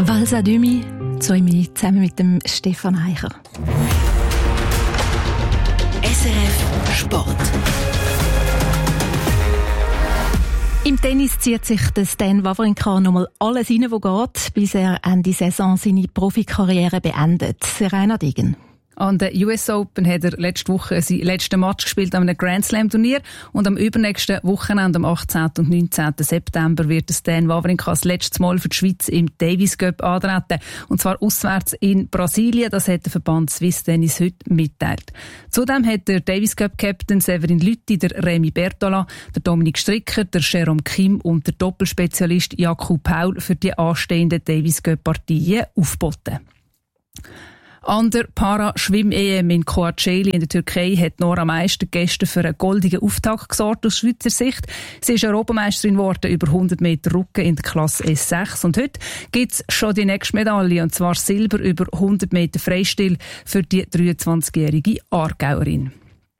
Valsa Dumi, 2 Minuten zusammen mit dem Stefan Eicher. SRF Sport. Im Tennis zieht sich der Stan Wawrinka nochmal alles rein, was geht, bis er Ende Saison seine Profikarriere beendet. Rainer Degen. An der US Open hat er letzte Woche sein letzten Match gespielt an einem Grand Slam Turnier und am übernächsten Wochenende, am 18. und 19. September, wird Stan Wawrinka das letzte Mal für die Schweiz im Davis Cup antreten. Und zwar auswärts in Brasilien. Das hat der Verband Swiss Tennis heute mitteilt. Zudem hat der Davis Cup Captain Severin Lüthi, der Remy Bertola, der Dominik Stricker, der Jerome Kim und der Doppelspezialist Jakub Paul für die anstehenden Davis Cup Partien aufgeboten. An der Para-Schwimm-EM in Kocaeli in der Türkei hat Nora Meister gestern für einen goldigen Auftakt gesorgt aus Schweizer Sicht. Sie ist Europameisterin geworden über 100 Meter Rücken in der Klasse S6. Und heute gibt es schon die nächste Medaille, und zwar Silber über 100 Meter Freistil für die 23-jährige Aargauerin.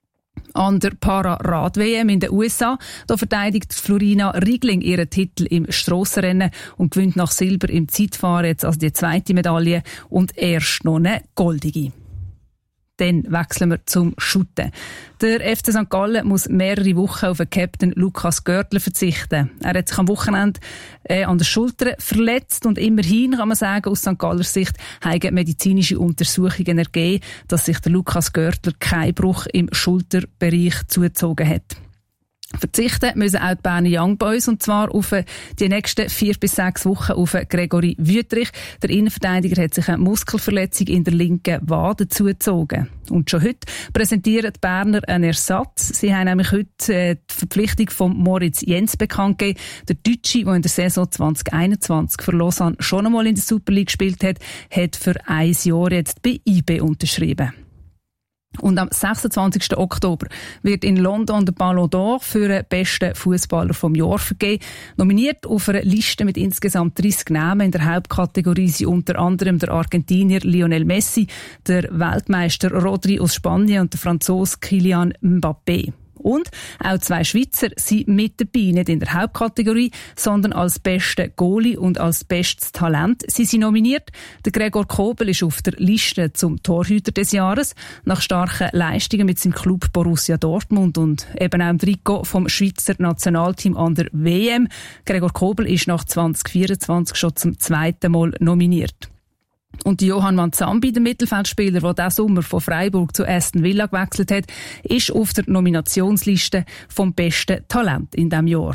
An der Para-Rad-WM in den USA, da verteidigt Florina Riegling ihren Titel im Strassenrennen und gewinnt nach Silber im Zeitfahren jetzt also die zweite Medaille und erst noch eine goldige. Dann wechseln wir zum Shooten. Der FC St. Gallen muss mehrere Wochen auf den Captain Lukas Görtler verzichten. Er hat sich am Wochenende an der Schulter verletzt und immerhin, kann man sagen, aus St. Galler Sicht haben medizinische Untersuchungen ergeben, dass sich der Lukas Görtler keinen Bruch im Schulterbereich zugezogen hat. Verzichten müssen auch die Berner Young Boys, und zwar auf die nächsten 4 bis 6 Wochen auf Gregory Wüthrich. Der Innenverteidiger hat sich eine Muskelverletzung in der linken Wade zugezogen. Und schon heute präsentieren die Berner einen Ersatz. Sie haben nämlich heute die Verpflichtung von Moritz Jens bekannt gegeben. Der Deutsche, der in der Saison 2021 für Lausanne schon einmal in der Super League gespielt hat, hat für 1 Jahr jetzt bei IB unterschrieben. Und am 26. Oktober wird in London der Ballon d'Or für den besten Fußballer vom Jahr vergeben. Nominiert auf einer Liste mit insgesamt 30 Namen in der Hauptkategorie sind unter anderem der Argentinier Lionel Messi, der Weltmeister Rodri aus Spanien und der Franzose Kylian Mbappé. Und auch 2 Schweizer sind mit dabei, nicht in der Hauptkategorie, sondern als beste Goalie und als bestes Talent. Sie sind nominiert. Der Gregor Kobel ist auf der Liste zum Torhüter des Jahres, nach starken Leistungen mit seinem Club Borussia Dortmund und eben auch im Trikot vom Schweizer Nationalteam an der WM. Gregor Kobel ist nach 2024 schon zum 2. Mal nominiert. Und Johann Manzambi, der Mittelfeldspieler, der diesen Sommer von Freiburg zu Aston Villa gewechselt hat, ist auf der Nominationsliste vom besten Talent in diesem Jahr.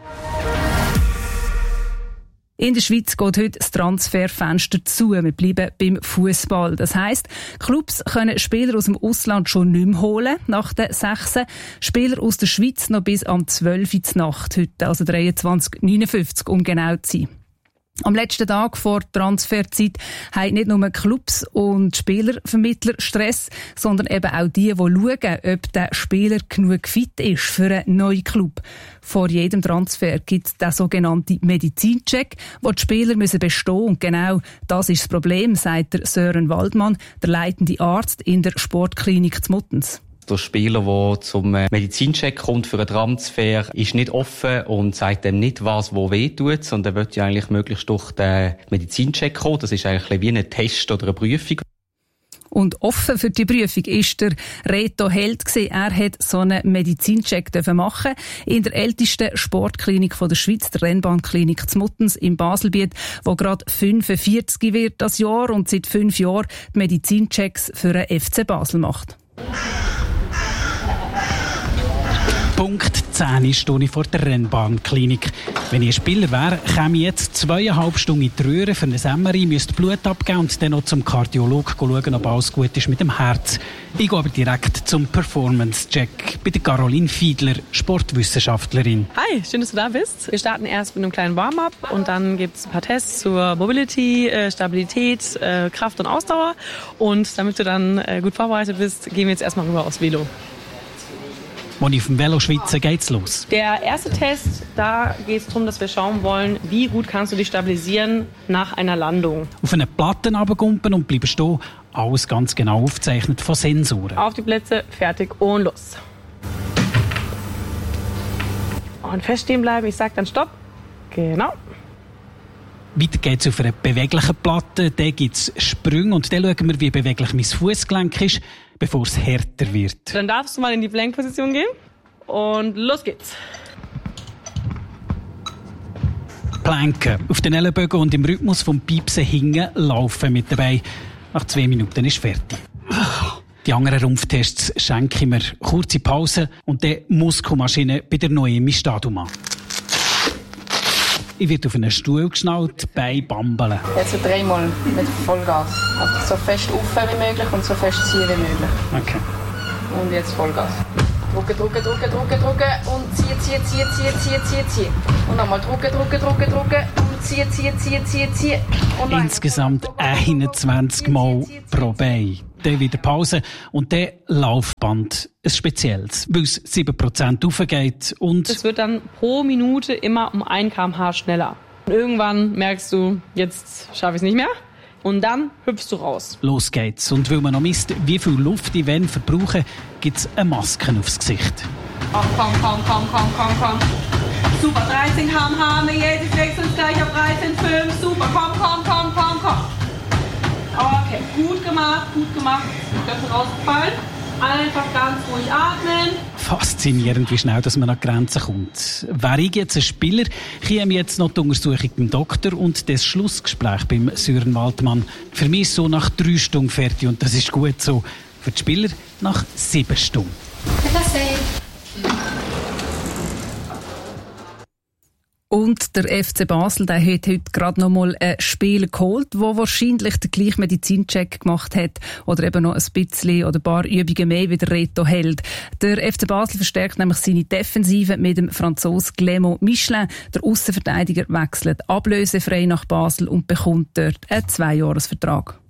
In der Schweiz geht heute das Transferfenster zu. Wir bleiben beim Fußball. Das heisst, Clubs können Spieler aus dem Ausland schon nicht mehr holen, nach den 6. Spieler aus der Schweiz noch bis am 12. Uhr Nacht heute, also 23:59, um genau zu sein. Am letzten Tag vor der Transferzeit haben nicht nur Clubs und Spielervermittler Stress, sondern eben auch die schauen, ob der Spieler genug fit ist für einen neuen Club. Vor jedem Transfer gibt es den sogenannten Medizincheck, wo die Spieler bestehen müssen. Und genau das ist das Problem, sagt der Sören Waldmann, der leitende Arzt in der Sportklinik zu Muttens. Der Spieler, der zum Medizincheck kommt für einen Transfer, ist nicht offen und sagt dem nicht, was wo weh tut, sondern er will ja eigentlich möglichst durch den Medizincheck kommen. Das ist eigentlich wie ein Test oder eine Prüfung. Und offen für die Prüfung ist der Reto Held gewesen. Er hat so einen Medizincheck machen in der ältesten Sportklinik der Schweiz, der Rennbahnklinik zu Muttens im Baselbiet, wo gerade 45 wird das Jahr und seit 5 Jahren die Medizinchecks für den FC Basel macht. Punkt 10 stehe ich vor der Rennbahnklinik. Wenn ich ein Spieler wäre, käme ich jetzt 2,5 Stunden in die Röhre für eine MRI, müsste Blut abgeben und dann noch zum Kardiologen schauen, ob alles gut ist mit dem Herz. Ich gehe aber direkt zum Performance-Check bei der Caroline Fiedler, Sportwissenschaftlerin. Hi, schön, dass du da bist. Wir starten erst mit einem kleinen Warm-up und dann gibt es ein paar Tests zur Mobility, Stabilität, Kraft und Ausdauer. Und damit du dann gut vorbereitet bist, gehen wir jetzt erstmal rüber aufs Velo. Als ich auf dem Velo schwitze, geht's los. Der erste Test, da geht es darum, dass wir schauen wollen, wie gut kannst du dich stabilisieren nach einer Landung. Auf eine Platte runtergumpen und bleiben stehen, alles ganz genau aufgezeichnet von Sensoren. Auf die Plätze, fertig und los. Und fest stehen bleiben, ich sag dann Stopp. Genau. Weiter geht es auf einer beweglichen Platte. Da gibt es Sprünge und dann schauen wir, wie beweglich mein Fußgelenk ist, bevor es härter wird. Dann darfst du mal in die Plank-Position gehen und los geht's. Planken. Auf den Ellenbögen und im Rhythmus vom Piepsen hingen laufen mit dabei. Nach 2 Minuten ist fertig. Die anderen Rumpftests schenke ich mir kurze Pause und dann Muskelmaschine bei der Noemi Staduma. Ich werde auf einen Stuhl geschnallt, Beine bambeln. Jetzt 3-mal mit Vollgas. Also so fest offen wie möglich und so fest ziehen wie möglich. Okay. Und jetzt Vollgas. Drücken und ziehen. Und nochmal drücken und ziehen. Und insgesamt 21 Mal pro Bein. Dann wieder Pause und dann Laufband. Ein spezielles, weil es 7% raufgeht und... Es wird dann pro Minute immer um 1 km/h schneller. Und irgendwann merkst du, jetzt schaffe ich es nicht mehr. Und dann hüpfst du raus. Los geht's. Und weil man noch misst, wie viel Luft ich verbrauchen, gibt es eine Maske aufs Gesicht. Komm. Super, 13 km/h, jedes wechselt gleich auf 13,5. Super, komm. Okay, gut gemacht. Köpfe rausgefallen. Einfach ganz ruhig atmen. Faszinierend, wie schnell dass man an die Grenzen kommt. Wäre ich jetzt ein Spieler, käme jetzt noch die Untersuchung beim Doktor und das Schlussgespräch beim Sören Waldmann. Für mich ist so nach 3 Stunden fertig und das ist gut so. Für die Spieler nach 7 Stunden. Und der FC Basel, der hat heute gerade noch mal ein Spiel geholt, wo wahrscheinlich den gleichen Medizincheck gemacht hat oder eben noch ein bisschen oder ein paar Übungen mehr wie der Reto Held. Der FC Basel verstärkt nämlich seine Defensive mit dem Franzosen Clément Michelin. Der Aussenverteidiger wechselt ablösefrei nach Basel und bekommt dort einen 2-Jahresvertrag.